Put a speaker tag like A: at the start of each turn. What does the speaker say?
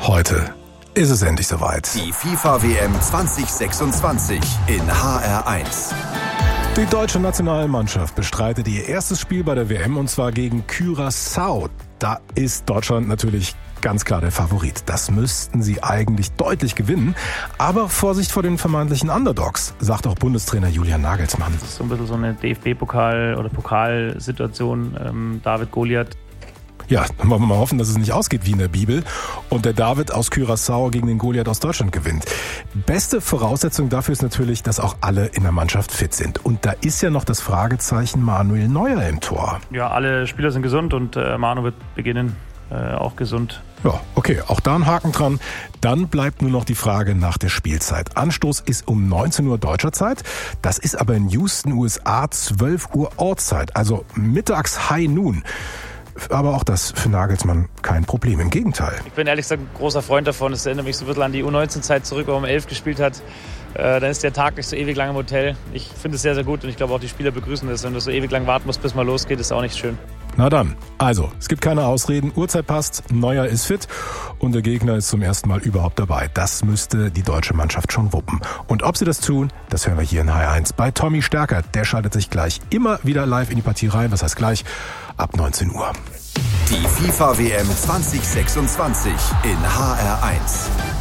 A: Heute ist es endlich soweit.
B: Die FIFA-WM 2026 in HR1.
A: Die deutsche Nationalmannschaft bestreitet ihr erstes Spiel bei der WM und zwar gegen Curaçao. Da ist Deutschland natürlich ganz klar der Favorit. Das müssten sie eigentlich deutlich gewinnen. Aber Vorsicht vor den vermeintlichen Underdogs, sagt auch Bundestrainer Julian Nagelsmann.
C: Das ist so ein bisschen so eine DFB-Pokal- oder Pokalsituation. David Goliath.
A: Ja, dann wollen wir mal hoffen, dass es nicht ausgeht wie in der Bibel und der David aus Curaçao gegen den Goliath aus Deutschland gewinnt. Beste Voraussetzung dafür ist natürlich, dass auch alle in der Mannschaft fit sind. Und da ist ja noch das Fragezeichen Manuel Neuer im Tor.
C: Ja, alle Spieler sind gesund und Manu wird beginnen, auch gesund.
A: Ja, okay, auch da ein Haken dran. Dann bleibt nur noch die Frage nach der Spielzeit. Anstoß ist um 19 Uhr deutscher Zeit. Das ist aber in Houston, USA 12 Uhr Ortszeit, also mittags High Noon. Aber auch das für Nagelsmann kein Problem, im Gegenteil.
C: Ich bin ehrlich gesagt ein großer Freund davon. Es erinnert mich so ein bisschen an die U19-Zeit zurück, wo man um 11 gespielt hat. Dann ist der Tag nicht so ewig lang im Hotel. Ich finde es sehr, sehr gut und ich glaube auch die Spieler begrüßen das. Wenn du so ewig lang warten musst, bis mal losgeht, ist auch nicht schön.
A: Na dann, also, es gibt keine Ausreden, Uhrzeit passt, Neuer ist fit und der Gegner ist zum ersten Mal überhaupt dabei. Das müsste die deutsche Mannschaft schon wuppen. Und ob sie das tun, das hören wir hier in HR1 bei Tommy Stärker. Der schaltet sich gleich immer wieder live in die Partie rein, was heißt gleich ab 19 Uhr.
B: Die FIFA-WM 2026 in HR1.